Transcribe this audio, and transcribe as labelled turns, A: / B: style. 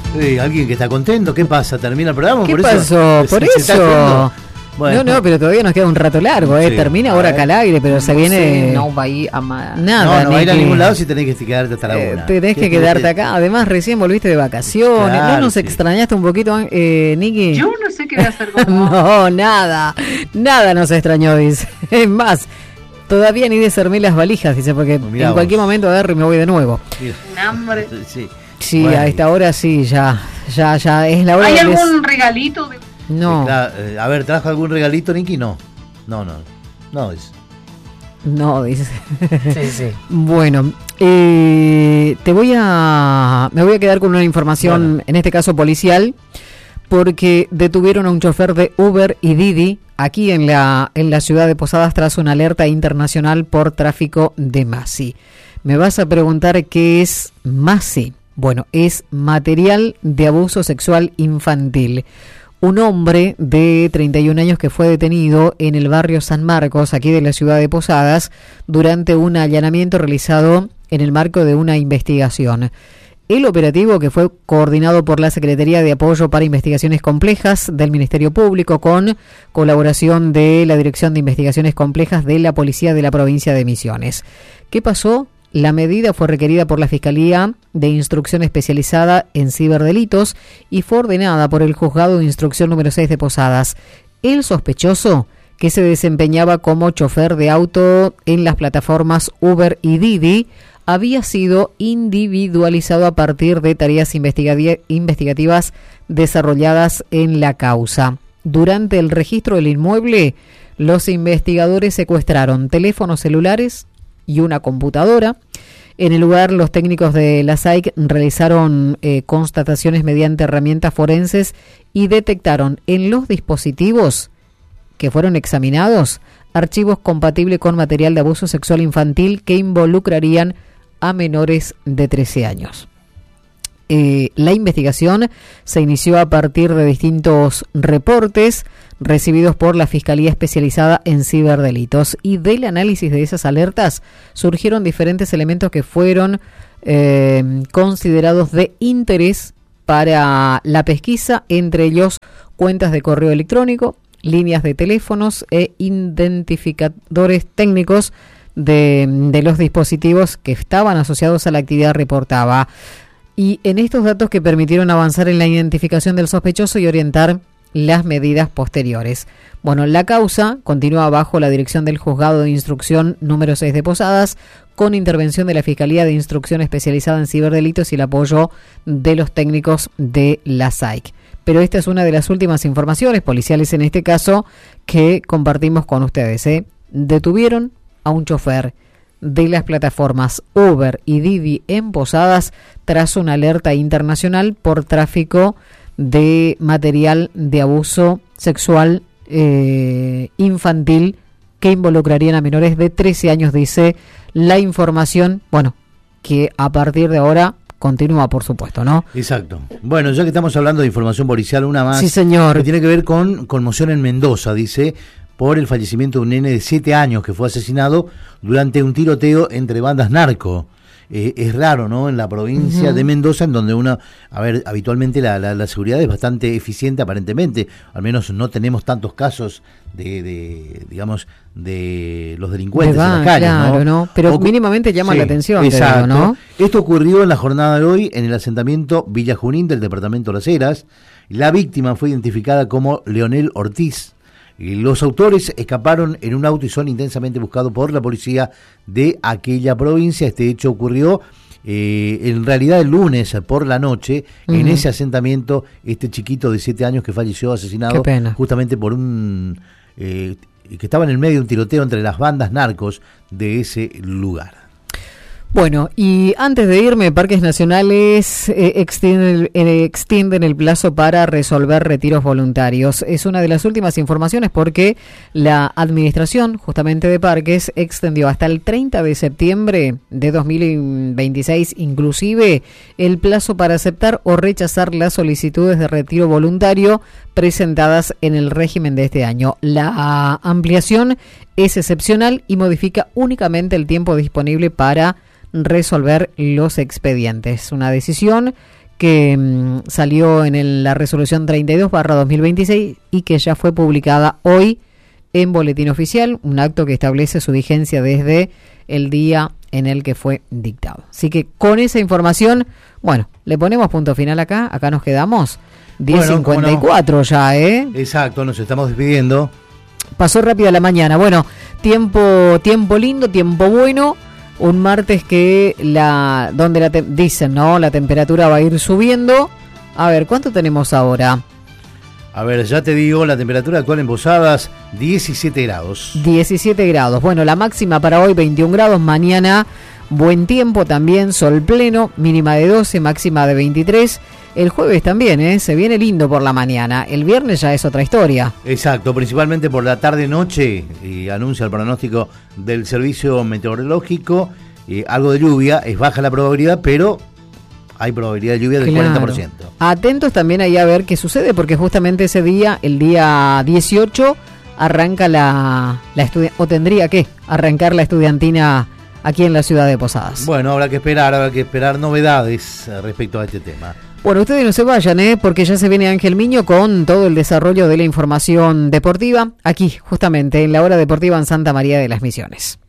A: Alguien que está contento, ¿qué pasa? ¿Termina el programa?
B: ¿Qué pasó? Por eso.
A: Bueno.
B: No, pero todavía nos queda un rato largo,
A: Sí.
B: Termina ahora acá al aire, pero se viene.
C: Sí, no va a ir a nada.
B: Nada,
A: No va a ir a ningún lado si tenés que quedarte hasta la una.
B: Tenés que quedarte acá. Además, recién volviste de vacaciones.
A: Claro,
B: ¿No nos
A: sí.
B: extrañaste un poquito, Niki?
C: Yo no sé qué voy a hacer con vos.
B: No, nada nos extrañó, dice. Es más, todavía ni desarmé las valijas, dice, porque
A: Mirá
B: en cualquier
A: vos.
B: momento agarro y me voy de nuevo.
A: Mira.
C: Un hambre.
A: Sí.
B: Sí,
A: Bueno.
B: a esta hora sí, ya es la hora
C: ¿Hay
B: de
C: algún regalito?
B: No,
A: A ver, ¿trajo algún regalito, Nicky? No, es.
B: no, dice.
C: Sí.
B: Bueno, me voy a quedar con una información,
A: Bueno.
B: en este caso policial, porque detuvieron a un chofer de Uber y Didi aquí en la ciudad de Posadas tras una alerta internacional por tráfico de MASI. Me vas a preguntar qué es MASI. Bueno, es material de abuso sexual infantil. Un hombre de 31 años que fue detenido en el barrio San Marcos, aquí de la ciudad de Posadas, durante un allanamiento realizado en el marco de una investigación. El operativo, que fue coordinado por la Secretaría de Apoyo para Investigaciones Complejas del Ministerio Público, con colaboración de la Dirección de Investigaciones Complejas de la Policía de la Provincia de Misiones. ¿Qué pasó? La medida fue requerida por la Fiscalía de Instrucción Especializada en Ciberdelitos y fue ordenada por el Juzgado de Instrucción número 6 de Posadas. El sospechoso, que se desempeñaba como chofer de auto en las plataformas Uber y Didi, había sido individualizado a partir de tareas investigativas desarrolladas en la causa. Durante el registro del inmueble, los investigadores secuestraron teléfonos celulares y una computadora. En el lugar, los técnicos de la SAIC realizaron constataciones mediante herramientas forenses y detectaron en los dispositivos que fueron examinados archivos compatibles con material de abuso sexual infantil que involucrarían a menores de 13 años. La investigación se inició a partir de distintos reportes recibidos por la Fiscalía Especializada en Ciberdelitos, y del análisis de esas alertas surgieron diferentes elementos que fueron considerados de interés para la pesquisa, entre ellos cuentas de correo electrónico, líneas de teléfonos e identificadores técnicos de los dispositivos que estaban asociados a la actividad reportada. Y en estos datos que permitieron avanzar en la identificación del sospechoso y orientar las medidas posteriores. Bueno, la causa continúa bajo la dirección del Juzgado de Instrucción número 6 de Posadas, con intervención de la Fiscalía de Instrucción Especializada en Ciberdelitos y el apoyo de los técnicos de la SAIC. Pero esta es una de las últimas informaciones policiales, en este caso, que compartimos con ustedes. Detuvieron a un chofer de las plataformas Uber y Didi en Posadas tras una alerta internacional por tráfico de material de abuso sexual infantil que involucrarían a menores de 13 años, dice la información, bueno, que a partir de ahora continúa, por supuesto, ¿no?
A: Exacto. Bueno, ya que estamos hablando de información policial, una más.
B: Sí, señor.
A: Que tiene que ver con conmoción en Mendoza, dice, por el fallecimiento de un nene de 7 años que fue asesinado durante un tiroteo entre bandas narco. Es raro, ¿no? En la provincia de Mendoza, en donde habitualmente la seguridad es bastante eficiente, aparentemente. Al menos no tenemos tantos casos de los delincuentes en las calles,
B: claro, ¿no? Pero mínimamente llama la atención,
A: exacto.
B: Creo, ¿no?
A: Esto ocurrió en la jornada de hoy en el asentamiento Villa Junín del departamento de Las Heras. La víctima fue identificada como Leonel Ortiz. Los autores escaparon en un auto y son intensamente buscados por la policía de aquella provincia. Este hecho ocurrió en realidad el lunes por la noche en ese asentamiento. Este chiquito de 7 años que falleció asesinado justamente por que estaba en el medio de un tiroteo entre las bandas narcos de ese lugar.
B: Bueno, y antes de irme, Parques Nacionales extienden el plazo para resolver retiros voluntarios. Es una de las últimas informaciones porque la administración justamente de Parques extendió hasta el 30 de septiembre de 2026 inclusive el plazo para aceptar o rechazar las solicitudes de retiro voluntario presentadas en el régimen de este año. La ampliación es excepcional y modifica únicamente el tiempo disponible para resolver los expedientes. Una decisión que salió en la resolución 32/2026 y que ya fue publicada hoy en Boletín Oficial, un acto que establece su vigencia desde el día en el que fue dictado. Así que con esa información, bueno, le ponemos punto final acá nos quedamos. 10:54 no. Ya,
A: Exacto, nos estamos despidiendo.
B: Pasó rápida la mañana. Bueno, tiempo lindo, tiempo bueno. Un martes que dicen, ¿no? La temperatura va a ir subiendo. A ver, ¿cuánto tenemos ahora?
A: A ver, ya te digo, la temperatura actual en Posadas, 17 grados.
B: 17 grados. Bueno, la máxima para hoy, 21 grados. Mañana, buen tiempo también, sol pleno, mínima de 12, máxima de 23. El jueves también, se viene lindo por la mañana. El viernes ya es otra historia.
A: Exacto, principalmente por la tarde-noche, anuncia el pronóstico del servicio meteorológico, algo de lluvia, es baja la probabilidad, pero hay probabilidad de lluvia del 40%.
B: Atentos también ahí a ver qué sucede, porque justamente ese día, el día 18, arranca o tendría que arrancar la estudiantina aquí en la ciudad de Posadas.
A: Bueno, habrá que esperar novedades respecto a este tema.
B: Bueno, ustedes no se vayan, porque ya se viene Ángel Miño con todo el desarrollo de la información deportiva, aquí, justamente, en la Hora Deportiva en Santa María de las Misiones.